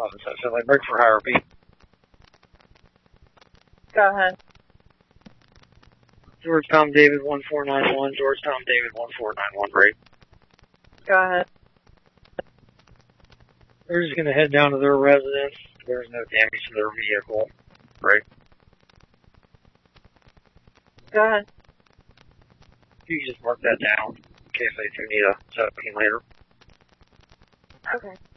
1177, like break for higher beat. Go ahead. George Tom David 1491, George Tom David 1491, break. Go ahead. They're just going to head down to their residence. There's no damage to their vehicle. Break. Go ahead. You can just mark that down in case they do need a 17 later. Okay.